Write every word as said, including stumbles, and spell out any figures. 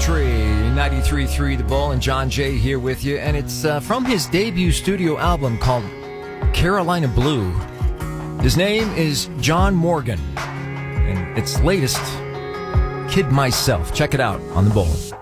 Country, ninety-three point three The Bull, and John Jay here with you. And it's uh, from his debut studio album called Carolina Blue. His name is John Morgan, and it's latest, Kid Myself. Check it out on The Bull.